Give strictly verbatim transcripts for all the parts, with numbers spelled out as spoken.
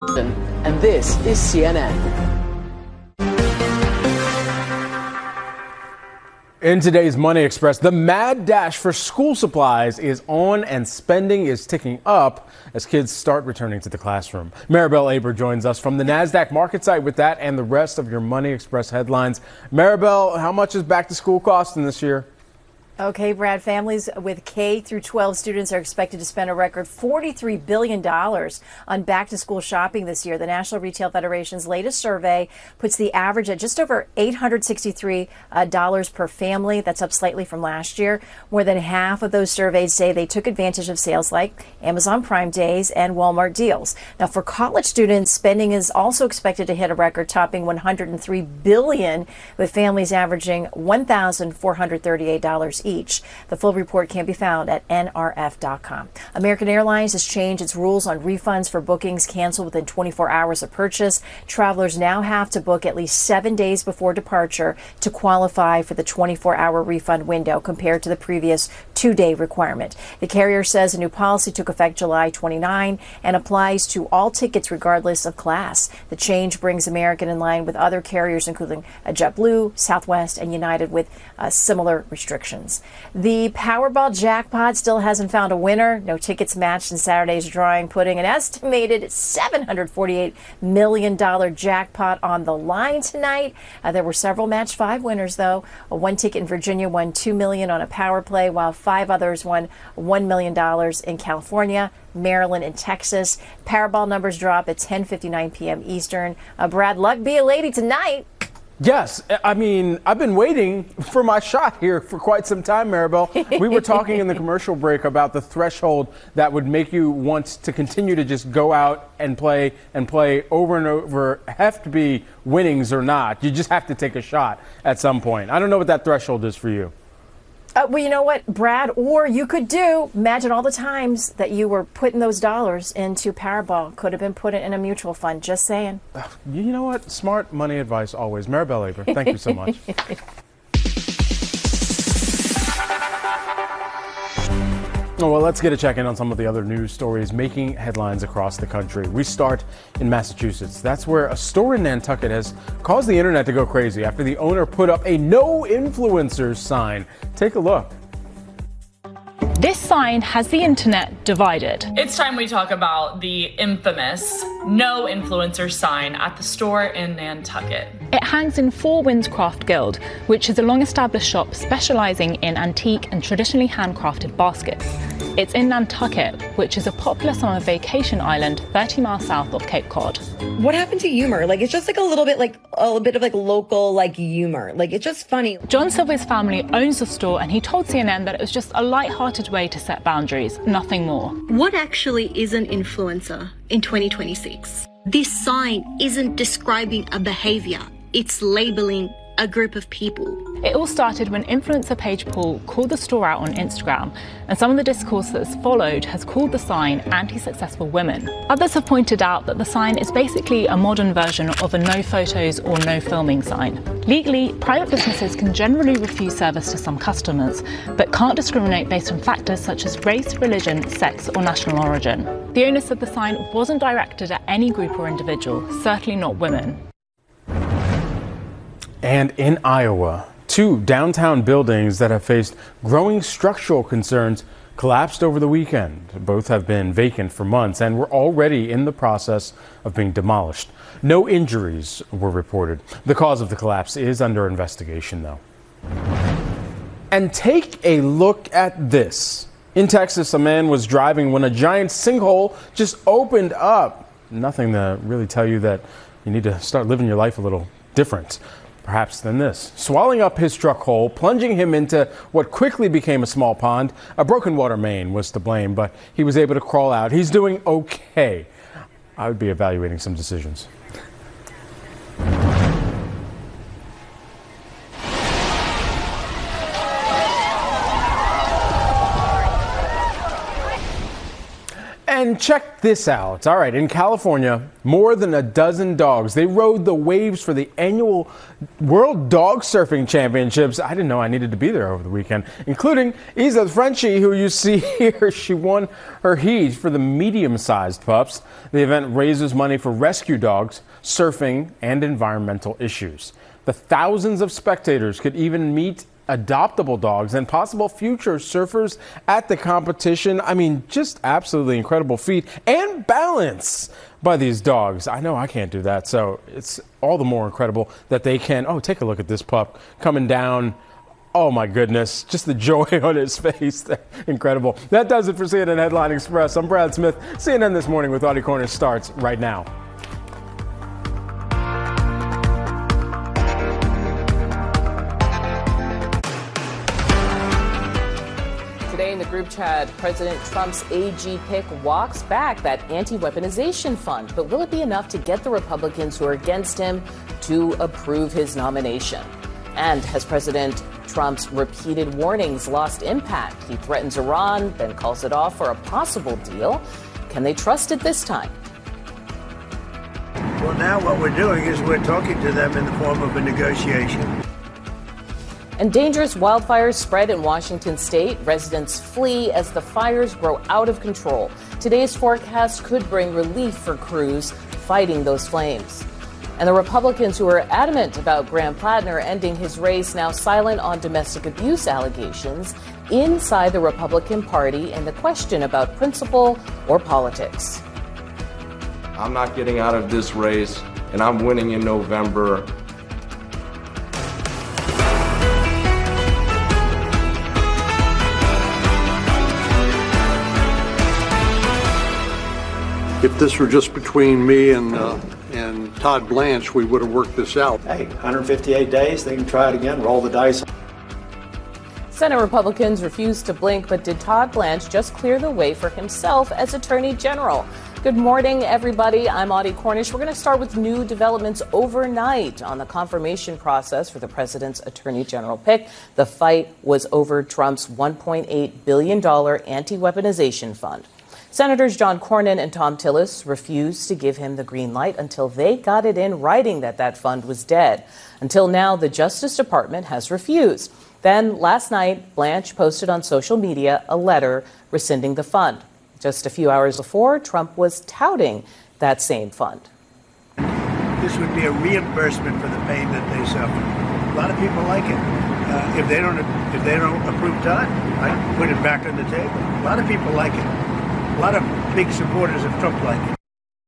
And this is C N N. In today's Money Express, the mad dash for school supplies is on and spending is ticking up as kids start returning to the classroom. Maribel Aber joins us from the NASDAQ market site with that and the rest of your Money Express headlines. Maribel, how much is back to school costing this year? Okay, Brad, families with K through twelve students are expected to spend a record forty-three billion dollars on back-to-school shopping this year. The National Retail Federation's latest survey puts the average at just over eight hundred sixty-three dollars per family. That's up slightly from last year. More than half of those surveyed say they took advantage of sales like Amazon Prime Days and Walmart deals. Now, for college students, spending is also expected to hit a record, topping one hundred three billion dollars, with families averaging one thousand four hundred thirty-eight dollars each. The full report can be found at N R F dot com. American Airlines has changed its rules on refunds for bookings canceled within twenty-four hours of purchase. Travelers now have to book at least seven days before departure to qualify for the twenty-four hour refund window compared to the previous two-day requirement. The carrier says a new policy took effect July twenty-ninth and applies to all tickets regardless of class. The change brings American in line with other carriers, including JetBlue, Southwest, and United, with uh, similar restrictions. The Powerball jackpot still hasn't found a winner. No tickets matched in Saturday's drawing, putting an estimated seven hundred forty-eight million dollars jackpot on the line tonight. Uh, there were several match five winners, though. Uh, one ticket in Virginia won two million dollars on a power play, while five others won one million dollars in California, Maryland, and Texas. Powerball numbers drop at ten fifty-nine p m Eastern. Uh, Brad, luck be a lady tonight. Yes, I mean, I've been waiting for my shot here for quite some time, Maribel. We were talking in the commercial break about the threshold that would make you want to continue to just go out and play and play over and over. Have to be winnings or not. You just have to take a shot at some point. I don't know what that threshold is for you. Uh, well, you know what, Brad, or you could do, imagine all the times that you were putting those dollars into Powerball. Could have been put in a mutual fund, just saying. Uh, you know what? Smart money advice always. Maribel Aber, thank you so much. Oh, well, let's get a check-in on some of the other news stories making headlines across the country. We start in Massachusetts. That's where a store in Nantucket has caused the internet to go crazy after the owner put up a no influencers sign. Take a look. This sign has the internet divided. It's time we talk about the infamous no influencer sign at the store in Nantucket. It hangs in Four Winds Craft Guild, which is a long-established shop specializing in antique and traditionally handcrafted baskets. It's in Nantucket, which is a popular summer vacation island thirty miles south of Cape Cod. What happened to humor? Like, it's just like a little bit like a little bit of like local like humor. Like, it's just funny. John Silver's family owns the store, and he told C N N that it was just a light-hearted way to set boundaries, nothing more. What actually is an influencer in twenty twenty-six? This sign isn't describing a behavior, it's labeling a group of people. It all started when influencer Paige Paul called the store out on Instagram, and some of the discourse that's followed has called the sign anti-successful women. Others have pointed out that the sign is basically a modern version of a no photos or no filming sign. Legally, private businesses can generally refuse service to some customers, but can't discriminate based on factors such as race, religion, sex, or national origin. The owner said the sign wasn't directed at any group or individual, certainly not women. And in Iowa, two downtown buildings that have faced growing structural concerns collapsed over the weekend. Both have been vacant for months and were already in the process of being demolished. No injuries were reported. The cause of the collapse is under investigation, though. And take a look at this. In Texas, a man was driving when a giant sinkhole just opened up. Nothing to really tell you that you need to start living your life a little different, perhaps, than this. Swallowing up his truck hole, plunging him into what quickly became a small pond. A broken water main was to blame, but he was able to crawl out. He's doing okay. I would be evaluating some decisions. And check this out. All right, in California, more than a dozen dogs, they rode the waves for the annual World Dog Surfing Championships. I didn't know I needed to be there over the weekend, including Isa Frenchie, who you see here. She won her heat for the medium-sized pups. The event raises money for rescue dogs, surfing, and environmental issues. The thousands of spectators could even meet adoptable dogs and possible future surfers at the competition. I mean, just absolutely incredible feat and balance by these dogs. I know I can't do that, so it's all the more incredible that they can. Oh, take a look at this pup coming down. Oh my goodness, just the joy on his face. Incredible. That does it for C N N Headline Express. I'm Brad Smith. C N N This Morning with Audie Cornish starts right now. Today in the group chat, President Trump's A G pick walks back that anti-weaponization fund. But will it be enough to get the Republicans who are against him to approve his nomination? And has President Trump's repeated warnings lost impact? He threatens Iran, then calls it off for a possible deal. Can they trust it this time? Well, now what we're doing is we're talking to them in the form of a negotiation. And dangerous wildfires spread in Washington state. Residents flee as the fires grow out of control. Today's forecast could bring relief for crews fighting those flames. And the Republicans who are adamant about Graham Plattner ending his race now silent on domestic abuse allegations inside the Republican Party and the question about principle or politics. I'm not getting out of this race, and I'm winning in November. If this were just between me and uh, and Todd Blanche, we would have worked this out. Hey, one hundred fifty-eight days, they can try it again, roll the dice. Senate Republicans refused to blink, but did Todd Blanche just clear the way for himself as Attorney General? Good morning, everybody. I'm Audie Cornish. We're going to start with new developments overnight on the confirmation process for the president's Attorney General pick. The fight was over Trump's one point eight billion dollars anti-weaponization fund. Senators John Cornyn and Thom Tillis refused to give him the green light until they got it in writing that that fund was dead. Until now, the Justice Department has refused. Then last night, Blanche posted on social media a letter rescinding the fund. Just a few hours before, Trump was touting that same fund. This would be a reimbursement for the pain that they suffer. A lot of people like it. Uh, if they don't, if they don't approve Todd, I put it back on the table. A lot of people like it. A lot of big supporters of Trump like it.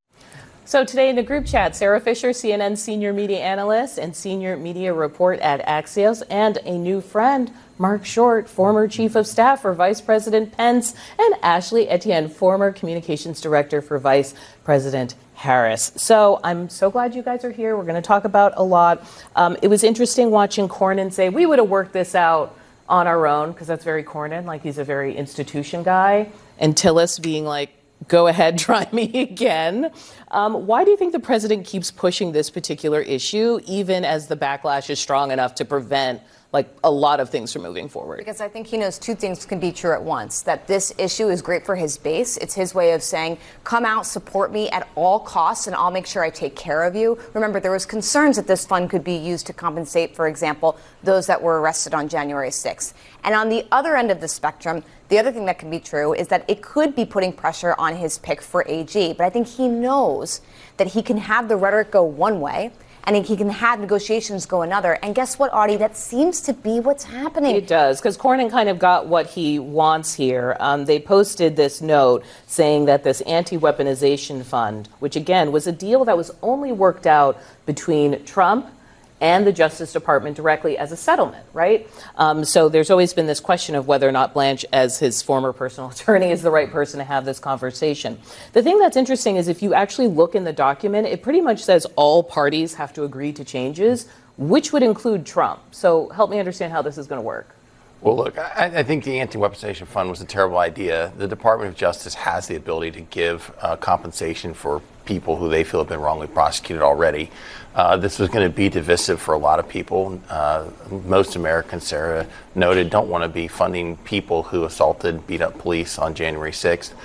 So today in the group chat, Sarah Fisher, C N N senior media analyst and senior media report at Axios, and a new friend, Mark Short, former chief of staff for Vice President Pence, and Ashley Etienne, former communications director for Vice President Harris. So I'm so glad you guys are here. We're going to talk about a lot. Um, it was interesting watching Cornyn say we would have worked this out on our own, because that's very Cornyn, like he's a very institution guy. And Tillis being like, go ahead, try me again. Um, why do you think the president keeps pushing this particular issue, even as the backlash is strong enough to prevent like a lot of things from moving forward? Because I think he knows two things can be true at once, that this issue is great for his base. It's his way of saying, come out, support me at all costs, and I'll make sure I take care of you. Remember, there was concerns that this fund could be used to compensate, for example, those that were arrested on January sixth. And on the other end of the spectrum, the other thing that can be true is that it could be putting pressure on his pick for A G. But I think he knows that he can have the rhetoric go one way, and he can have negotiations go another. And guess what, Audie? That seems to be what's happening. It does, because Cornyn kind of got what he wants here. Um, they posted this note saying that this anti-weaponization fund, which again was a deal that was only worked out between Trump and the Justice Department directly as a settlement, right? Um, so there's always been this question of whether or not Blanche, as his former personal attorney, is the right person to have this conversation. The thing that's interesting is if you actually look in the document, it pretty much says all parties have to agree to changes, which would include Trump. So help me understand how this is going to work. Well, look, I, I think the anti-weaponization fund was a terrible idea. The Department of Justice has the ability to give uh, compensation for people who they feel have been wrongly prosecuted already. Uh, this was going to be divisive for a lot of people. Uh, most Americans, Sarah noted, don't want to be funding people who assaulted, beat up police on January sixth.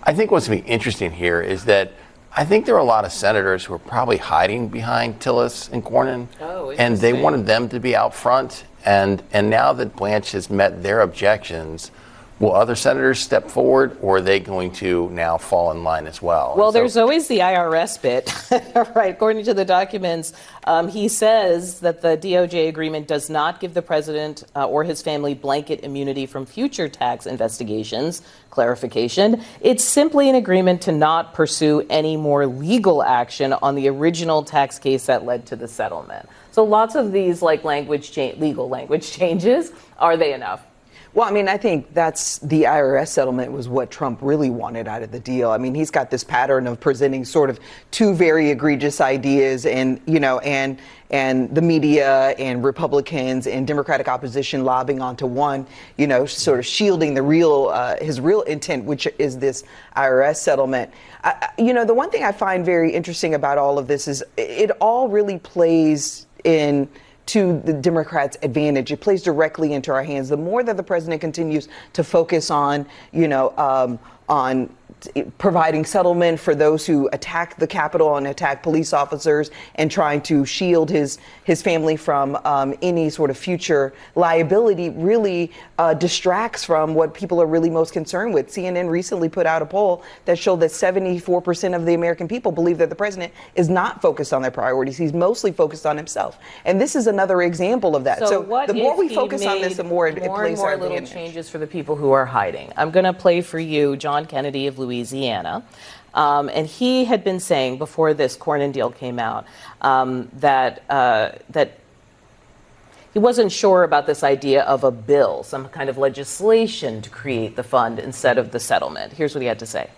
I think what's going to be interesting here is that I think there are a lot of senators who are probably hiding behind Tillis and Cornyn, oh, and they wanted them to be out front. And and now that Blanche has met their objections, will other senators step forward, or are they going to now fall in line as well? Well, so, there's always the I R S bit, right? According to the documents, um, he says that the D O J agreement does not give the president uh, or his family blanket immunity from future tax investigations. Clarification, it's simply an agreement to not pursue any more legal action on the original tax case that led to the settlement. So lots of these like language cha- legal language changes. Are they enough? Well, I mean, I think that's the I R S settlement was what Trump really wanted out of the deal. I mean, he's got this pattern of presenting sort of two very egregious ideas, and, you know, and and the media and Republicans and Democratic opposition lobbing onto one, you know, sort of shielding the real, uh, his real intent, which is this I R S settlement. I, you know, the one thing I find very interesting about all of this is it all really plays in to the Democrats' advantage. It plays directly into our hands. The more that the president continues to focus on, you know, um, on providing settlement for those who attack the Capitol and attack police officers, and trying to shield his his family from um, any sort of future liability, really uh, distracts from what people are really most concerned with. C N N recently put out a poll that showed that seventy-four percent of the American people believe that the president is not focused on their priorities. He's mostly focused on himself. And this is another example of that. So, So what the more if we he focus on made this, the more it, it more plays and more our little advantage. changes for the people who are hiding. I'm going to play for you John Kennedy of Louisiana. Um, and he had been saying before this Cornyn deal came out um, that uh, that he wasn't sure about this idea of a bill, some kind of legislation to create the fund instead of the settlement. Here's what he had to say.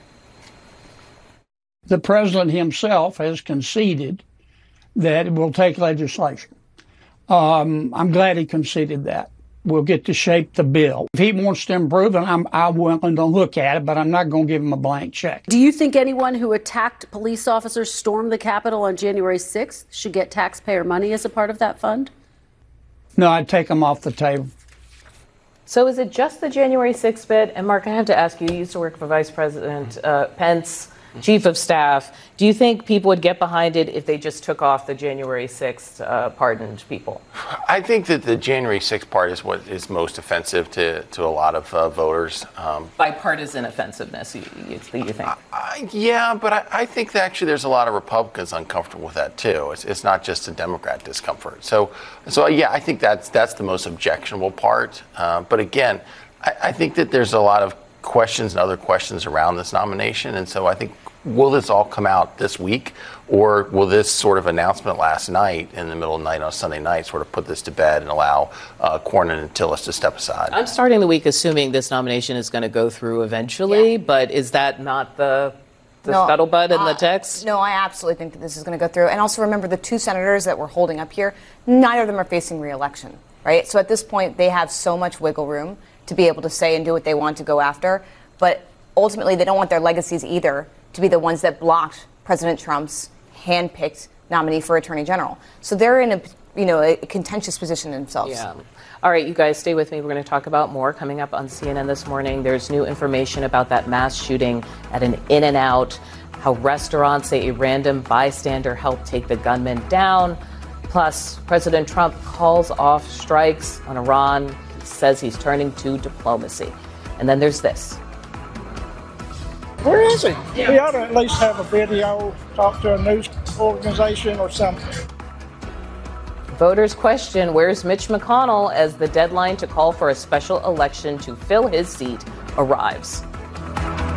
The president himself has conceded that it will take legislation. Um, I'm glad he conceded that. We'll get to shape the bill. If he wants to improve it, I'm, I'm willing to look at it, but I'm not going to give him a blank check. Do you think anyone who attacked police officers, stormed the Capitol on January sixth, should get taxpayer money as a part of that fund? No, I'd take them off the table. So is it just the January sixth bit? And Mark, I have to ask you, you used to work for Vice President uh, Pence, Chief of Staff. Do you think people would get behind it if they just took off the January sixth uh, pardoned people? I think that the January sixth part is what is most offensive to, to a lot of uh, voters. Um, Bipartisan offensiveness, you, you, you think? I, yeah, but I, I think that actually there's a lot of Republicans uncomfortable with that too. It's, it's not just a Democrat discomfort. So, so yeah, I think that's that's the most objectionable part. Uh, but again, I, I think that there's a lot of questions and other questions around this nomination, and so I think, will this all come out this week, or will this sort of announcement last night in the middle of the night on Sunday night sort of put this to bed and allow uh, Cornyn and Tillis to step aside? I'm starting the week assuming this nomination is going to go through eventually, yeah. But is that not the the no, scuttlebutt in uh, the text? No, I absolutely think that this is going to go through. And also remember, the two senators that we're holding up here, neither of them are facing re-election, right? So at this point, they have so much wiggle room to be able to say and do what they want to go after. But ultimately, they don't want their legacies either to be the ones that blocked President Trump's hand-picked nominee for Attorney General. So they're in a, you know, a contentious position themselves. Yeah. All right, you guys, stay with me. We're going to talk about more coming up on C N N this morning. There's new information about that mass shooting at an In-N-Out, how restaurants say a random bystander helped take the gunman down. Plus, President Trump calls off strikes on Iran. He says he's turning to diplomacy. And then there's this. Where is he? We ought to at least have a video, talk to a news organization or something. Voters question, where's Mitch McConnell, as the deadline to call for a special election to fill his seat arrives.